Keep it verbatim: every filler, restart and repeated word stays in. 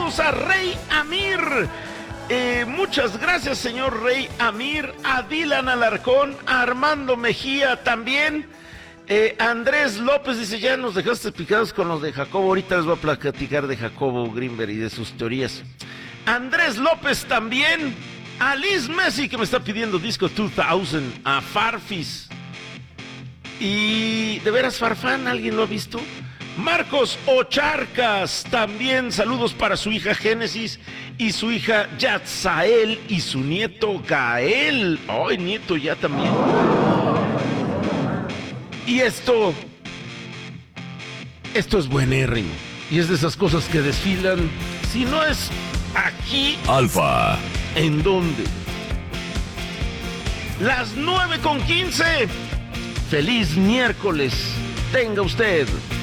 Saludos a Rey Amir. Eh, muchas gracias, señor Rey Amir. A Dylan Alarcón, a Armando Mejía también. Eh, Andrés López dice, ya nos dejaste picados con los de Jacobo. Ahorita les voy a platicar de Jacobo Greenberg y de sus teorías. Andrés López también. A Liz Messi, que me está pidiendo disco dos mil. A Farfis. Y de veras, Farfán, ¿alguien lo ha visto? Marcos Ocharcas, también saludos para su hija Génesis y su hija Yatzael y su nieto Gael. Ay, nieto ya también. Y esto, esto es buenérrimo. Y es de esas cosas que desfilan, si no es aquí, Alfa. ¿En dónde? Las nueve con quince. Feliz miércoles. Tenga usted.